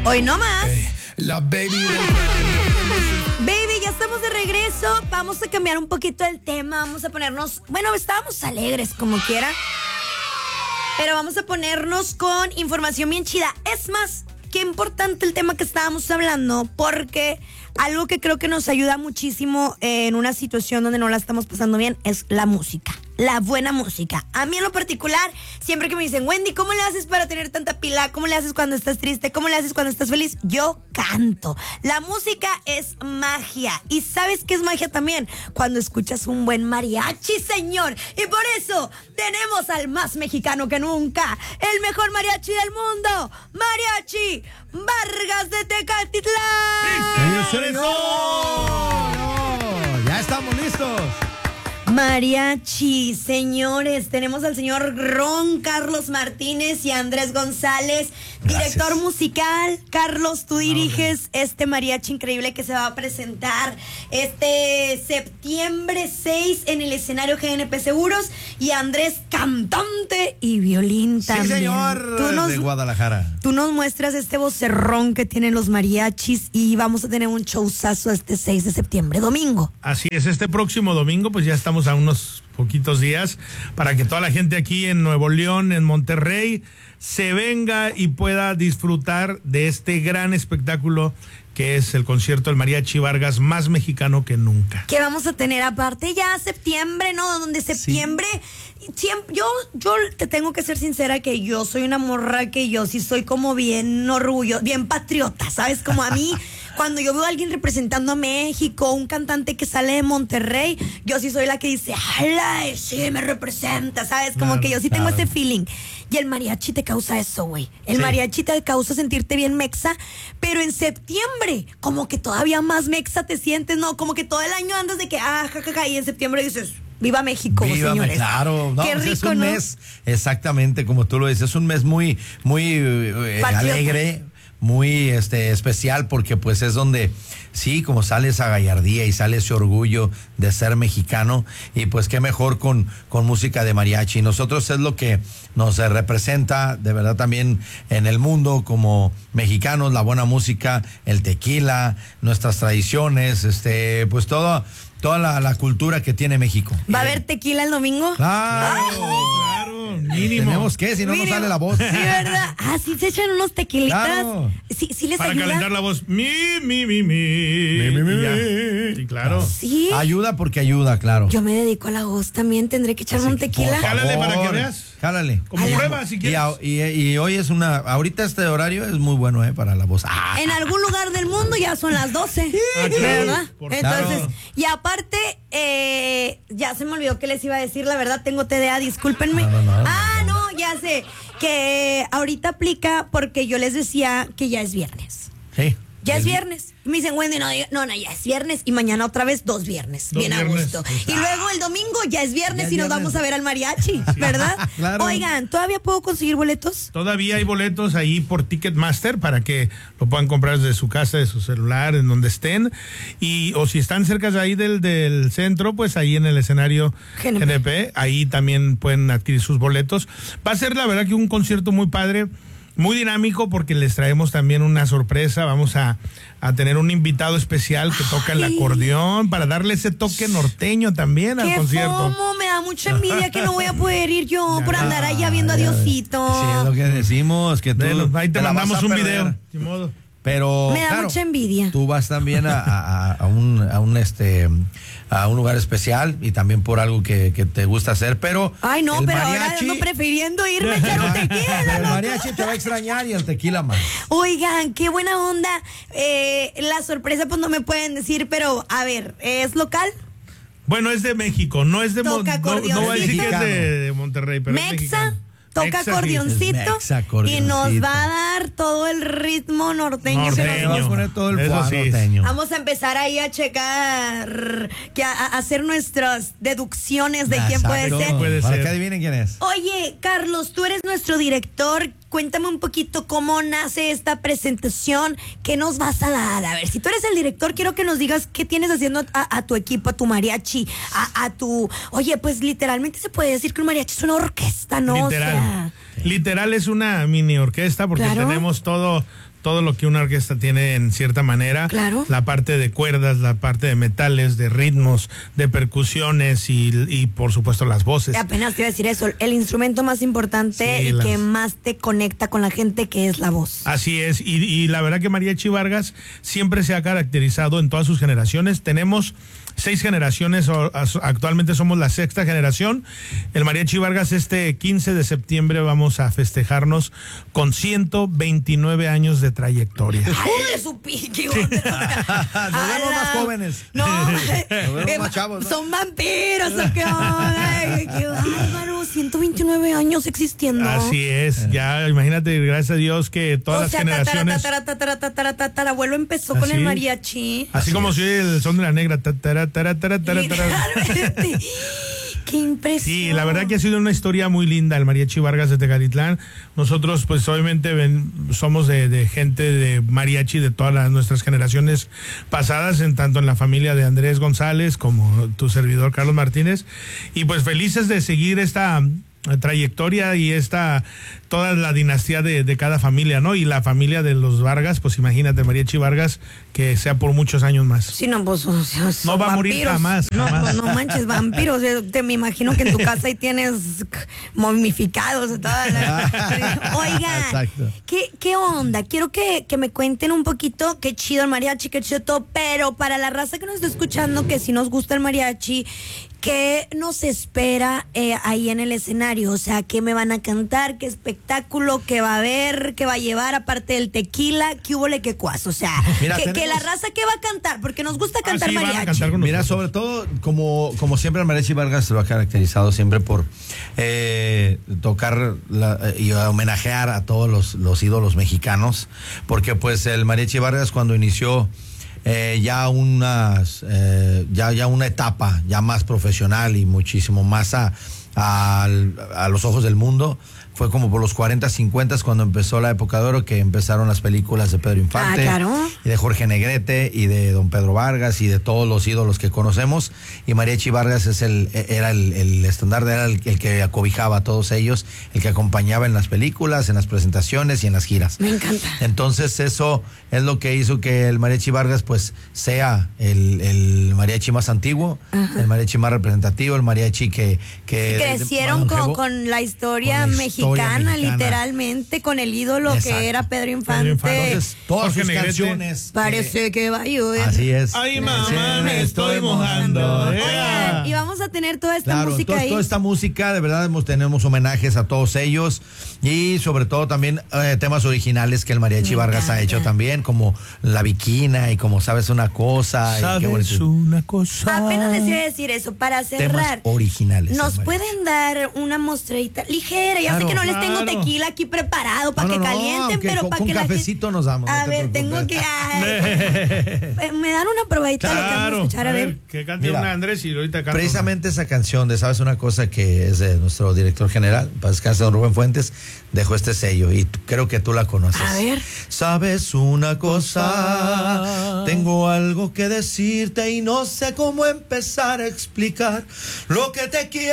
Hoy no más. La baby. Baby, ya estamos de regreso. Vamos a cambiar un poquito el tema. Vamos a ponernos... Bueno, estábamos alegres como quiera. Pero vamos a ponernos con información bien chida. Es más, qué importante el tema que estábamos hablando, porque algo que creo que nos ayuda muchísimo en una situación donde no la estamos pasando bien es la música. La buena música. A mí en lo particular, siempre que me dicen, Wendy, ¿cómo le haces para tener tanta pila? ¿Cómo le haces cuando estás triste? ¿Cómo le haces cuando estás feliz? Yo canto. La música es magia. ¿Y sabes qué es magia también? Cuando escuchas un buen mariachi, señor. Y por eso tenemos al más mexicano que nunca, el mejor mariachi del mundo, Mariachi Vargas de Tecatitlán. Ya estamos listos. Mariachi, señores, tenemos al señor Ron Carlos Martínez y Andrés González, director Gracias. musical. Carlos, tú diriges este mariachi increíble que se va a presentar este septiembre 6 en el escenario GNP Seguros, y Andrés, cantante y violín también. Sí, señor, de Guadalajara. Tú nos muestras este vocerrón que tienen los mariachis y vamos a tener un showzazo este 6 de septiembre, domingo. Así es, este próximo domingo, pues ya estamos a unos poquitos días para que toda la gente aquí en Nuevo León, en Monterrey, se venga y pueda disfrutar de este gran espectáculo que es el concierto del Mariachi Vargas, más mexicano que nunca. Que vamos a tener aparte ya septiembre, ¿no? Donde septiembre, siempre, yo te tengo que ser sincera que yo soy una morra que yo sí soy como bien bien patriota, ¿sabes? Como a mí, cuando yo veo a alguien representando a México, un cantante que sale de Monterrey, yo sí soy la que dice, ¡hala! Sí, me representa, ¿sabes? Como que yo sí tengo ese feeling. Y el mariachi te causa eso, güey. El mariachi te causa sentirte bien mexa, pero en septiembre, como que todavía más mexa te sientes, ¿no? Como que todo el año andas de que, jajaja, y en septiembre dices, ¡viva México, Viva, señores! claro. No, Qué pues rico, es un ¿no? mes, exactamente como tú lo dices, es un mes muy alegre, muy especial, porque pues es donde sí, como sale esa gallardía y sale ese orgullo de ser mexicano, y pues qué mejor con música de mariachi. Nosotros es lo que nos representa de verdad también en el mundo como mexicanos, la buena música, el tequila, nuestras tradiciones, pues toda la cultura que tiene México. ¿Va a haber tequila el domingo? Claro, mínimo. Tenemos que, si no nos sale la voz. Sí, ¿verdad? Sí se echan unos tequilitas. Claro. Sí les Para ayuda. calentar la voz. Mi. Y ya. Sí, claro. Sí. Ayuda porque ayuda, claro. Yo me dedico a la voz también, tendré que echarme un tequila. Jálale para que veas. Jálale. Como prueba, si quieres. Y hoy es ahorita este horario es muy bueno, para la voz. En algún lugar del mundo ya son las 12, ¿verdad? Por Entonces, claro. y aparte, ya se me olvidó que les iba a decir, la verdad tengo TDA, discúlpenme. No, ya sé, que ahorita aplica porque yo les decía que ya es viernes. Sí. Ya es viernes. Me dicen, Wendy, no, ya es viernes. Y mañana otra vez 2 viernes. Dos Bien a viernes. gusto. Y luego el domingo ya es viernes Ya es y nos viernes. vamos a ver al mariachi, ¿verdad? Claro. Oigan, ¿todavía puedo conseguir boletos? Todavía hay boletos ahí por Ticketmaster para que lo puedan comprar desde su casa, de su celular, en donde estén. O si están cerca de ahí del centro, pues ahí en el escenario GNP, ahí también pueden adquirir sus boletos. Va a ser la verdad que un concierto muy padre, muy dinámico, porque les traemos también una sorpresa. Vamos a tener un invitado especial que toca el acordeón para darle ese toque norteño también al concierto. ¿Cómo? Me da mucha envidia que no voy a poder ir yo por andar allá viendo a Diosito. Sí, es lo que decimos, que tú Bueno, ahí te la vas mandamos a un perder. video. Ni modo. Pero Me da claro, mucha envidia. Tú vas también a un lugar especial, y también por algo que te gusta hacer, pero Ay, no, el pero ahora mariachi- ando prefiriendo irme a echar un tequila, pero el loco. mariachi te va a extrañar y el tequila más. Oigan, qué buena onda. La sorpresa, pues no me pueden decir, pero a ver, ¿es local? Bueno, es de México, no es de Toca no voy a decir que es acordeoncito. de Monterrey, pero es Mexa, mexicano. toca Mexa, sí. acordeoncito Mexa, y acordeoncito. nos va a dar todo el ritmo norteño. que Norteño. nos Vamos a poner todo el Eso fuego sí. norteño. Vamos a empezar ahí a checar, a hacer nuestras deducciones de quién puede Exacto. ser. Puede Para ser. que adivinen quién es. Oye, Carlos, tú eres nuestro director. Cuéntame un poquito cómo nace esta presentación. ¿Qué nos vas a dar? A ver, si tú eres el director, quiero que nos digas qué tienes haciendo a tu equipo, a tu mariachi, a tu... Oye, pues literalmente se puede decir que un mariachi es una orquesta, ¿no? Literal. O sea, Literal es una mini orquesta porque tenemos todo lo que una orquesta tiene en cierta manera. Claro. La parte de cuerdas, la parte de metales, de ritmos, de percusiones y por supuesto las voces. Apenas te iba a decir eso, el instrumento más importante y que más te conecta con la gente, que es la voz. Así es, y la verdad que Mariachi Vargas siempre se ha caracterizado en todas sus generaciones. Tenemos 6 generaciones, actualmente somos la 6ª generación. El Mariachi Vargas 15 de septiembre vamos a festejarnos con 129 años de trayectoria. ¡Ay, de su pique! Nos vemos más jóvenes. No, nos vemos más chavos, ¿no? Son vampiros, ¿o qué onda? ¡Qué bárbaro! 129 años existiendo. Así es, ya imagínate, gracias a Dios que todas las generaciones... Tatarabuelo empezó con el mariachi. Así como si el son de la negra. Literalmente. Qué impresión. Sí, la verdad que ha sido una historia muy linda el Mariachi Vargas de Tecalitlán. Nosotros pues obviamente somos de gente de mariachi de todas nuestras generaciones pasadas, tanto en la familia de Andrés González como tu servidor Carlos Martínez, y pues felices de seguir esta trayectoria y toda la dinastía de cada familia, ¿no? Y la familia de los Vargas, pues imagínate, Mariachi Vargas, que sea por muchos años más. Sí, no, pues no va a morir jamás. No, pues, no manches, vampiros. Me imagino que en tu casa ahí tienes momificados. Oigan, ¿qué onda? Quiero que me cuenten un poquito, qué chido el mariachi, qué chido todo, pero para la raza que nos está escuchando, que si nos gusta el mariachi, ¿qué nos espera ahí en el escenario? O sea, ¿qué me van a cantar? ¿Qué espectáculo? ¿Qué va a haber? ¿Qué va a llevar aparte del tequila? ¿Qué hubo, qué cuas? O sea, mira, que la raza, ¿qué va a cantar? Porque nos gusta cantar mariachi. Mira, sobre todo, como siempre el Mariachi Vargas se lo ha caracterizado siempre por tocar y homenajear a todos los ídolos mexicanos, porque pues el Mariachi Vargas cuando inició ya una etapa ya más profesional y muchísimo más a los ojos del mundo, fue como por los 40, 50 cuando empezó la época de oro, que empezaron las películas de Pedro Infante, claro, y de Jorge Negrete y de don Pedro Vargas y de todos los ídolos que conocemos, y Mariachi Vargas era el estandarte, era el que acobijaba a todos ellos, el que acompañaba en las películas, en las presentaciones y en las giras. Me encanta. Entonces eso es lo que hizo que el Mariachi Vargas pues sea el mariachi más antiguo, el mariachi más representativo, el mariachi que crecieron con la historia mexicana, literalmente, con el ídolo. Exacto. Que era Pedro Infante. Entonces, todas sus canciones. Parece que va a llover. Así es. Ay, mamá, me estoy mojando. Oigan, y vamos a tener toda esta música ahí. Toda esta música, de verdad, tenemos homenajes a todos ellos y sobre todo también temas originales que el Mariachi Vargas ha hecho también, como La Viquina y como Sabes una cosa. ¿Sabes una cosa? Apenas les iba a decir eso, para cerrar. Temas originales. ¿Nos pueden dar una mostradita ligera? Ya sé que no les tengo tequila aquí preparado para que calienten, pero para que con cafecito nos damos. A ver, tengo que... me dan una probadita de lo que vamos a escuchar, a ver. Que cante una Andrés y ahorita canta. Precisamente esa canción de Sabes una cosa, que es de nuestro director general, para descansar, don Rubén Fuentes, dejó este sello y creo que tú la conoces. A ver. Sabes una cosa, tengo algo que decirte y no sé cómo empezar a explicar lo que te quiero.